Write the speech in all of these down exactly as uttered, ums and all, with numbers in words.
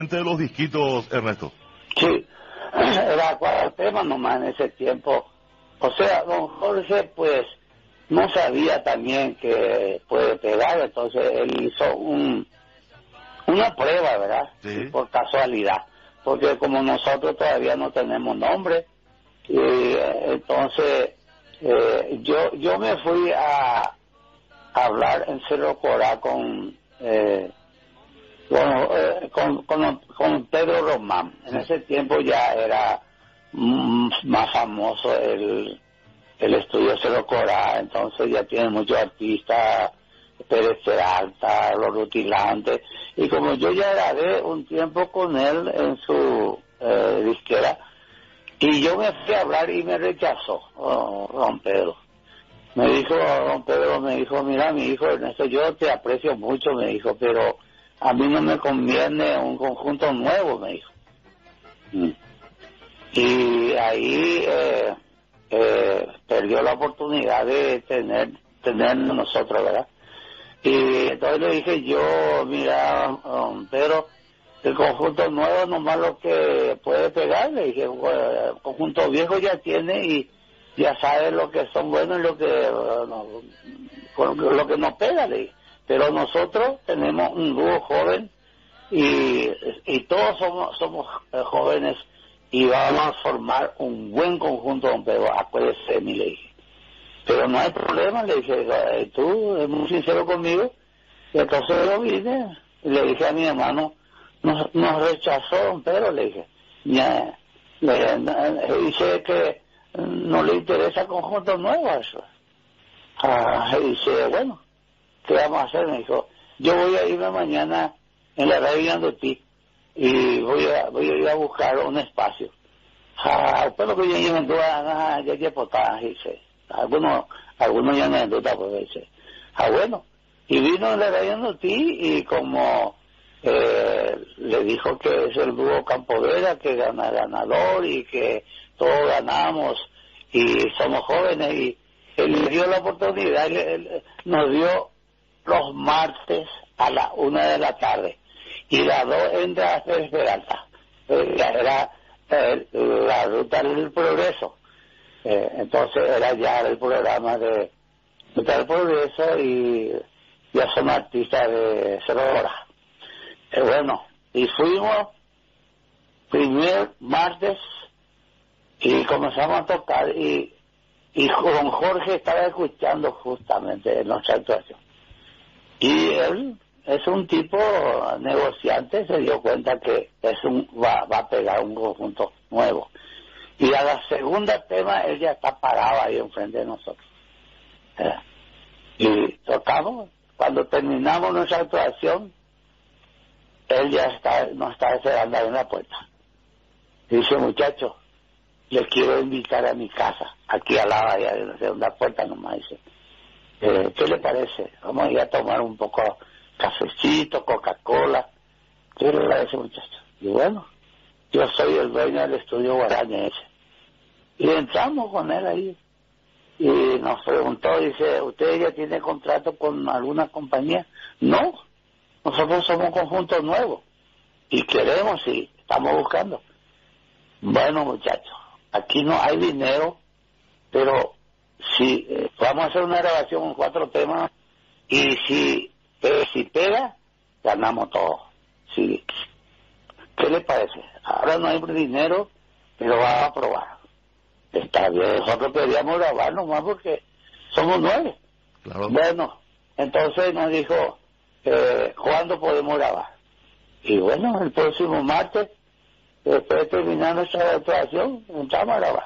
de los disquitos, Ernesto. Sí, era cuatro temas nomás en ese tiempo. O sea, don Jorge, pues, no sabía también que puede pegar, entonces él hizo un una prueba, ¿verdad? Sí. Por casualidad, porque como nosotros todavía no tenemos nombre, y eh, entonces eh, yo yo me fui a, a hablar en Cerro Corá con eh, Bueno, eh, con, con, con Pedro Román. En ese tiempo ya era mm, más famoso el, el estudio Cerro Corá, entonces ya tiene muchos artistas, Pérez Peralta, Los Rutilantes, y como yo ya grabé un tiempo con él en su eh, disquera, y yo me fui a hablar y me rechazó, oh, don Pedro. Me dijo, don Pedro, me dijo, mira, mi hijo Ernesto, yo te aprecio mucho, me dijo, pero a mí no me conviene un conjunto nuevo, me dijo. Mm. Y ahí eh, eh, perdió la oportunidad de tener tener nosotros, ¿verdad? Y entonces le dije yo, mira, um, pero el conjunto nuevo nomás lo que puede pegar, le dije, bueno, el conjunto viejo ya tiene y ya sabe lo que son buenos y lo que, uh, no, lo que no pega, le dije. Pero nosotros tenemos un dúo joven y, y todos somos somos jóvenes y vamos a formar un buen conjunto, don Pedro, acuérdese, mi le dije. Pero no hay problema, le dije, tú eres muy sincero conmigo, y entonces yo vine y le dije a mi hermano, nos, nos rechazó, don Pedro, le dije, ya, le, le dice que no le interesa conjunto nuevo eso. Ah, y dice, bueno, ¿qué vamos a hacer? Me dijo, yo voy a irme mañana en la radio Andotí y voy a voy a ir a buscar un espacio. Ah, pero que yo ya me duda, ya ya potaje, dice. Algunos, algunos ya me duda, pues dice. Ah, bueno. Y vino en la radio Andotí y como eh, le dijo que es el dúo Campodera, que gana ganador y que todos ganamos y somos jóvenes y él le dio la oportunidad, él, él, nos dio los martes a la una de la tarde y las dos entra a Pérez Peralta, eh, era eh, la ruta del progreso, eh, entonces era ya el programa de ruta del progreso y ya son artistas de cero horas. Eh, bueno, y fuimos primer martes y comenzamos a tocar y y don Jorge estaba escuchando justamente nuestra actuación. Y él es un tipo negociante, se dio cuenta que es un va, va a pegar un conjunto nuevo. Y a la segunda tema, él ya está parado ahí enfrente de nosotros. ¿Eh? Y tocamos, cuando terminamos nuestra actuación, él ya está, nos está esperando ahí en la puerta. Dice, muchachos, les quiero invitar a mi casa, aquí al lado allá de la segunda puerta nomás, dice. Eh, ¿Qué le parece? Vamos a ir a tomar un poco cafecito, Coca-Cola. ¿Qué le parece, muchacho? Y bueno, yo soy el dueño del estudio Guaraña ese. Y entramos con él ahí. Y nos preguntó, dice, ¿usted ya tiene contrato con alguna compañía? No, nosotros somos conjuntos nuevos. Y queremos, y estamos buscando. Bueno, muchachos, aquí no hay dinero, pero si eh, vamos a hacer una grabación con cuatro temas y si eh, si pega, ganamos todo. Sí. ¿Qué le parece? Ahora no hay dinero, pero vamos a probar. Está bien, nosotros queríamos grabar nomás porque somos nueve. Claro. Bueno, entonces nos dijo, eh, ¿cuándo podemos grabar? Y bueno, el próximo martes, después de terminar nuestra actuación, entramos a grabar.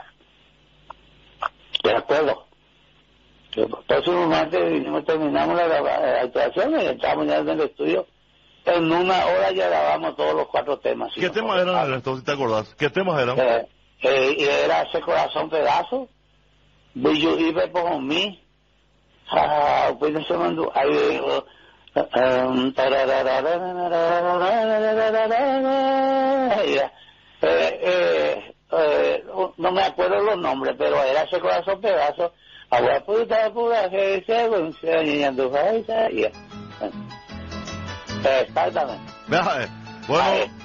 De acuerdo. El próximo martes vinimos, terminamos la, la actuación y entramos ya en el estudio. En una hora ya grabamos todos los cuatro temas. ¿Qué temas eran, Ernesto, si te acordás? ¿Qué temas eran? Eh, eh, era Ese Corazón Pedazo, Will You Give Up On Me, ah, pues no se mandó, ahí, um, eh, eh, eh, no me acuerdo los nombres, pero era Ese Corazón Pedazo, agua puta pura que se vencia y ando falta y exactamente. Bueno,